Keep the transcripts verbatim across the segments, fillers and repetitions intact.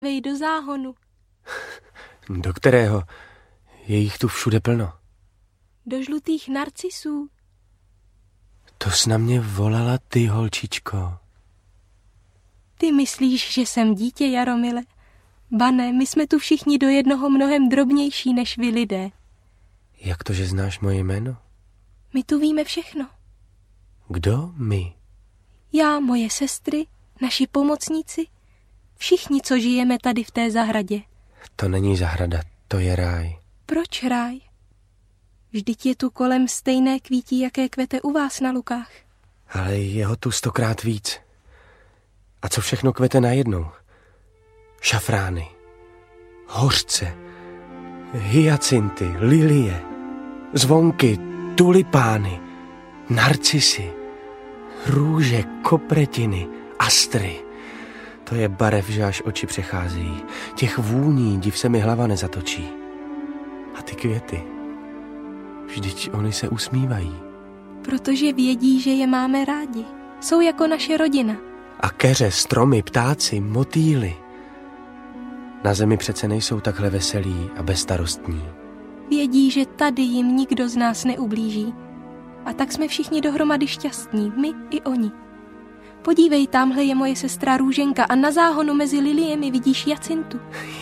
Vej do záhonu. Do kterého? Je jich tu všude plno. Do žlutých narcisů. To jsi na mě volala ty, holčičko. Ty myslíš, že jsem dítě, Jaromile? Ba ne, my jsme tu všichni do jednoho mnohem drobnější než vy lidé. Jak to, že znáš moje jméno? My tu víme všechno. Kdo my? Já, moje sestry, naši pomocníci, všichni, co žijeme tady v té zahradě. To není zahrada, to je ráj. Proč ráj? Vždyť je tu kolem stejné kvítí, jaké kvete u vás na lukách. Ale je ho tu stokrát víc. A co všechno kvete najednou? Šafrány, hořce, hyacinty, lilie, zvonky, tulipány, narcisy, růže, kopretiny, astry. To je barev, že až oči přecházejí. Těch vůní, div se mi hlava nezatočí. A ty květy, vždyť oni se usmívají. Protože vědí, že je máme rádi. Jsou jako naše rodina. A keře, stromy, ptáci, motýly. Na zemi přece nejsou takhle veselí a bezstarostní. Vědí, že tady jim nikdo z nás neublíží. A tak jsme všichni dohromady šťastní, my i oni. Podívej, tamhle je moje sestra Růženka a na záhonu mezi liliemi vidíš Jacintu.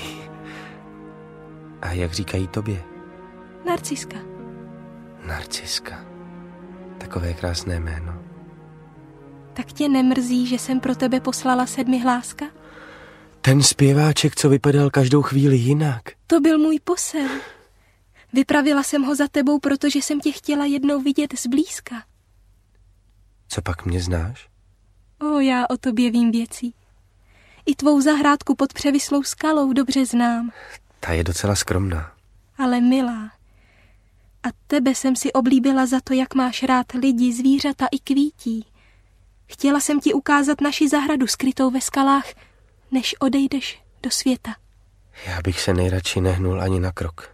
A jak říkají tobě? Narciska. Narciska. Takové krásné jméno. Tak tě nemrzí, že jsem pro tebe poslala sedmihláska? Ten zpěváček, co vypadal každou chvíli jinak. To byl můj posel. Vypravila jsem ho za tebou, protože jsem tě chtěla jednou vidět zblízka. Co pak mě znáš? O, já o tobě vím věcí. I tvou zahrádku pod převislou skalou dobře znám. Ta je docela skromná. Ale milá. A tebe jsem si oblíbila za to, jak máš rád lidi, zvířata i kvítí. Chtěla jsem ti ukázat naši zahradu skrytou ve skalách, než odejdeš do světa. Já bych se nejradši nehnul ani na krok.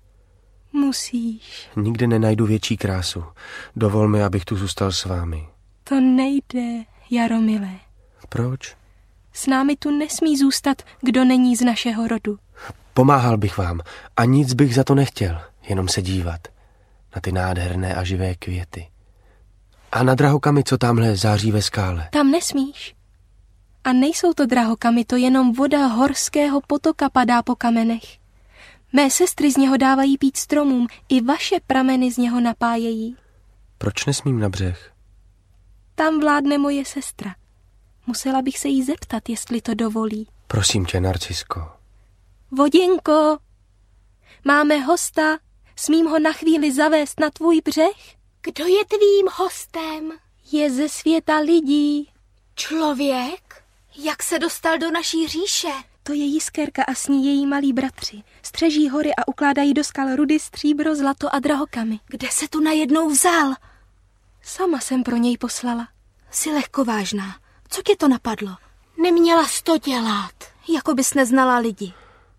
Musíš. Nikde nenajdu větší krásu. Dovol mi, abych tu zůstal s vámi. To nejde, Jaromile. Proč? S námi tu nesmí zůstat, kdo není z našeho rodu. Pomáhal bych vám a nic bych za to nechtěl, jenom se dívat na ty nádherné a živé květy. A na drahokamy, co tamhle září ve skále. Tam nesmíš. A nejsou to drahokamy, to jenom voda horského potoka padá po kamenech. Mé sestry z něho dávají pít stromům, i vaše prameny z něho napájejí. Proč nesmím na břeh? Tam vládne moje sestra. Musela bych se jí zeptat, jestli to dovolí. Prosím tě, Narcisko. Vodinko, máme hosta, smím ho na chvíli zavést na tvůj břeh? Kdo je tvým hostem? Je ze světa lidí. Člověk? Jak se dostal do naší říše? To je Jiskerka a s ní její malí bratři. Střeží hory a ukládají do skal rudy, stříbro, zlato a drahokamy. Kde se tu najednou vzal? Sama jsem pro něj poslala. Jsi lehkovážná. Co tě to napadlo? Neměla jsi to dělat, jako bys neznala lidi.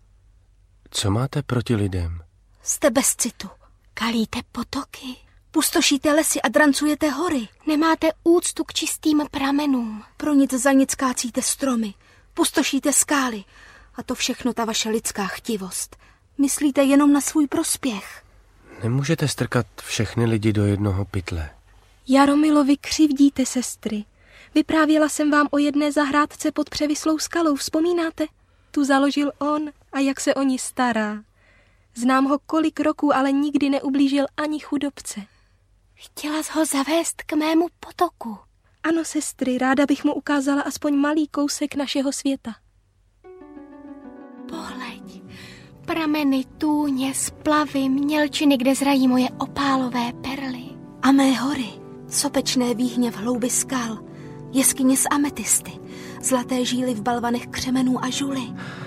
Co máte proti lidem? Jste bez citu. Kalíte potoky, pustošíte lesy a drancujete hory. Nemáte úctu k čistým pramenům. Pro nic za nic kácíte stromy, pustošíte skály. A to všechno ta vaše lidská chtivost. Myslíte jenom na svůj prospěch. Nemůžete strkat všechny lidi do jednoho pytle. Jaromilovi křivdíte, sestry. Vyprávěla jsem vám o jedné zahrádce pod převislou skalou, vzpomínáte? Tu založil on a jak se o ní stará. Znám ho kolik roků, ale nikdy neublížil ani chudobce. Chtěla jsi ho zavést k mému potoku. Ano, sestry, ráda bych mu ukázala aspoň malý kousek našeho světa. Pohleď, prameny, tůně, splavy, mělčiny, kde zrají moje opálové perly. A mé hory, sopečné výhně v hloubi skal, jeskyně z ametisty, zlaté žíly v balvanech křemenů a žuly.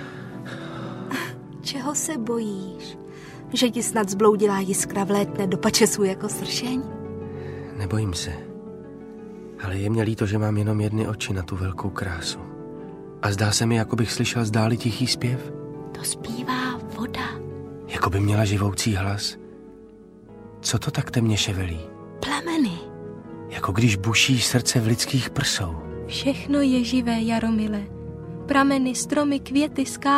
Čeho se bojíš? Že ti snad zbloudilá jiskra vlétne do pačesů jako sršeň? Nebojím se. Ale je mě líto, že mám jenom jedny oči na tu velkou krásu. A zdá se mi, jako bych slyšel z dáli tichý zpěv. To zpívá voda. Jako by měla živoucí hlas. Co to tak temně ševelí? Plameny. Jako když buší srdce v lidských prsou. Všechno je živé, Jaromile. prameny, stromy, květy, skály.